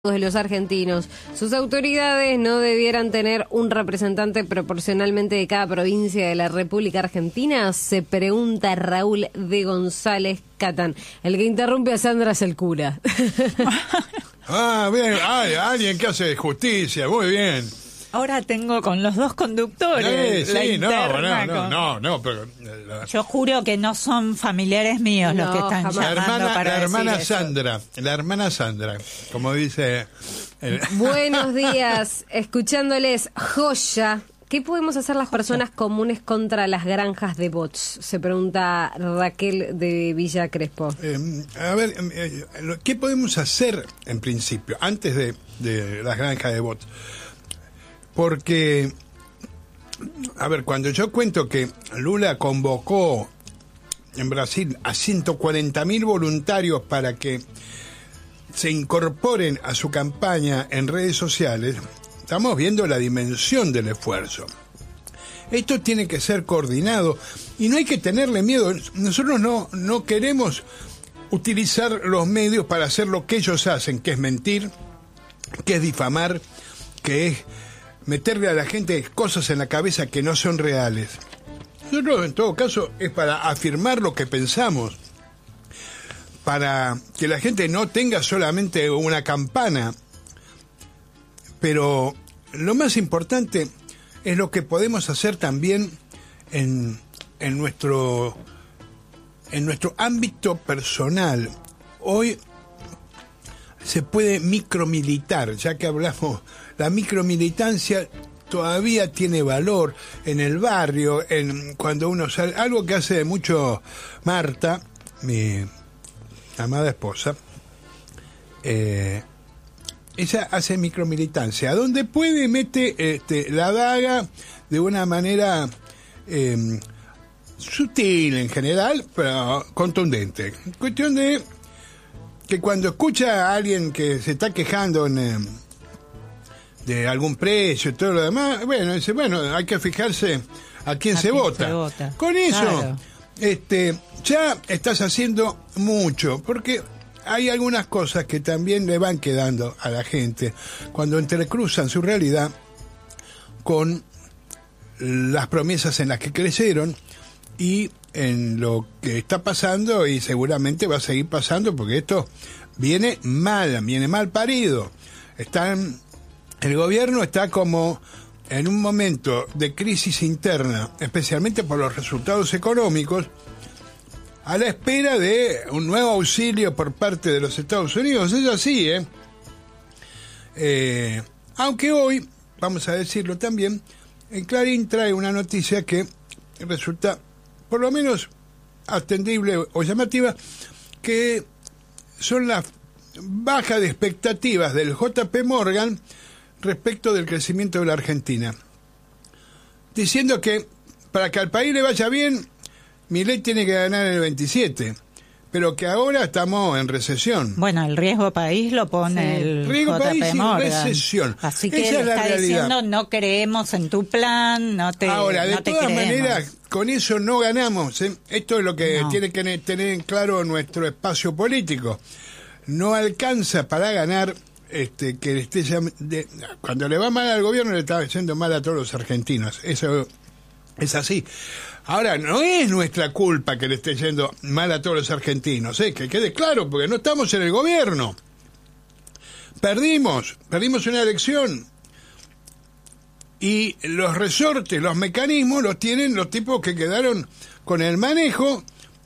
de los argentinos. Sus autoridades no debieran tener un representante proporcionalmente de cada provincia de la República Argentina, se pregunta Raúl de González Catán. El que interrumpe a Sandra es el cura. Bien, alguien que hace justicia, muy bien. Ahora tengo con los dos conductores la interna no, pero... Yo juro que no son familiares míos los que están llamando para la hermana decir Sandra, la hermana Sandra, como dice... Buenos días, escuchándoles, joya. ¿Qué podemos hacer las personas comunes contra las granjas de bots? Se pregunta Raquel de Villa Crespo. ¿Qué podemos hacer en principio, antes de las granjas de bots? Porque, cuando yo cuento que Lula convocó en Brasil a 140.000 voluntarios para que se incorporen a su campaña en redes sociales, estamos viendo la dimensión del esfuerzo. Esto tiene que ser coordinado y no hay que tenerle miedo. Nosotros no queremos utilizar los medios para hacer lo que ellos hacen, que es mentir, que es difamar, que es meterle a la gente cosas en la cabeza que no son reales. Nosotros, en todo caso, es para afirmar lo que pensamos, para que la gente no tenga solamente una campana. Pero lo más importante es lo que podemos hacer también en nuestro ámbito personal. Hoy se puede micromilitar, ya que hablamos, la micromilitancia todavía tiene valor en el barrio, cuando uno sale, algo que hace mucho Marta, mi amada esposa, ella hace micromilitancia, donde puede mete la daga de una manera sutil en general, pero contundente. Cuestión de que cuando escucha a alguien que se está quejando de algún precio y todo lo demás, dice, hay que fijarse a quién se vota. Con eso, claro, ya estás haciendo mucho, porque hay algunas cosas que también le van quedando a la gente cuando entrecruzan su realidad con las promesas en las que crecieron y en lo que está pasando, y seguramente va a seguir pasando, porque esto viene mal parido. El gobierno está como en un momento de crisis interna, especialmente por los resultados económicos, a la espera de un nuevo auxilio por parte de los Estados Unidos. Es así, aunque hoy, vamos a decirlo también, en Clarín trae una noticia que resulta por lo menos atendible o llamativa, que son las bajas de expectativas del JP Morgan respecto del crecimiento de la Argentina, diciendo que para que al país le vaya bien, Milei tiene que ganar en el 27, pero que ahora estamos en recesión. Bueno, el riesgo país lo pone el riesgo JP país Morgan. Y recesión. Así que esa él es está la diciendo, no creemos en tu plan, Ahora, de no te todas creemos. maneras, con eso no ganamos. Esto es lo que tiene que tener en claro nuestro espacio político. No alcanza para ganar que le esté cuando le va mal al gobierno, le está yendo mal a todos los argentinos. Eso es así. Ahora, no es nuestra culpa que le esté yendo mal a todos los argentinos, que quede claro, porque no estamos en el gobierno. Perdimos una elección. Y los resortes, los mecanismos los tienen los tipos que quedaron con el manejo.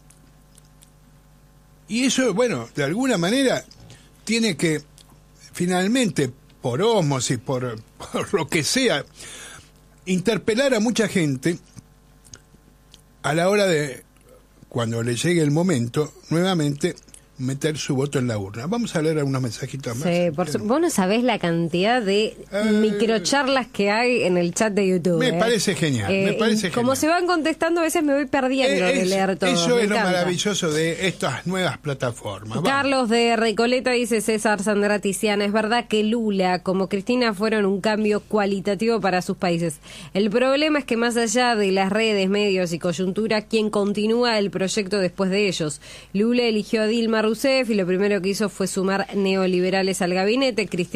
Y eso, de alguna manera tiene que finalmente, por ósmosis, por lo que sea, interpelar a mucha gente a la hora de, cuando le llegue el momento, nuevamente meter su voto en la urna. Vamos a leer algunos mensajitos más. Sí, vos no sabés la cantidad de microcharlas que hay en el chat de YouTube. Me parece genial, Como se van contestando, a veces me voy perdiendo de leer todo. Eso es lo maravilloso de estas nuevas plataformas. Carlos de Recoleta dice, César Sandra Tiziana, es verdad que Lula como Cristina fueron un cambio cualitativo para sus países. El problema es que más allá de las redes, medios y coyuntura, quien continúa el proyecto después de ellos. Lula eligió a Dilma Rousseff y lo primero que hizo fue sumar neoliberales al gabinete.